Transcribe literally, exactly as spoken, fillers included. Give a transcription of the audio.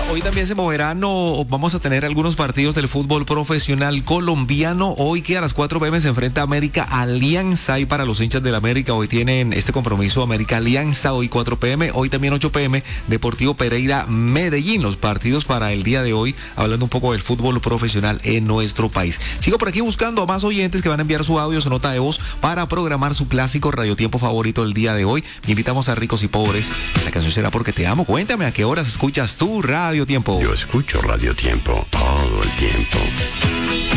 hoy también se moverán o vamos a tener algunos partidos del fútbol profesional colombiano. Hoy que a las cuatro p m se enfrenta América Alianza, y para los hinchas del América hoy tienen este compromiso América Alianza, hoy cuatro p m, hoy también ocho p m Deportivo Pereira Medellín. Los partidos para el día de hoy, hablando un poco del fútbol profesional en nuestro país. Sigo por aquí buscando a más oyentes que van a enviar su audio, su nota de voz para programar su clásico radiotiempo favorito el día de hoy. Invitamos a Ricos y Pobres. La canción será Porque Te Amo. Cuéntame a qué horas escuchas tu Radio Tiempo. Yo escucho Radio Tiempo todo el tiempo.